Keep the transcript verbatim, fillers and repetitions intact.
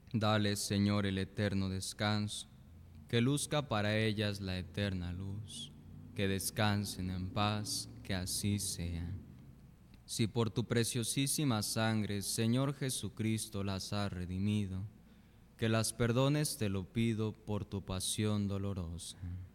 Dale, Señor, el eterno descanso, que luzca para ellas la eterna luz, que descansen en paz, que así sea. Si por tu preciosísima sangre, Señor Jesucristo, las has redimido, que las perdones te lo pido por tu pasión dolorosa.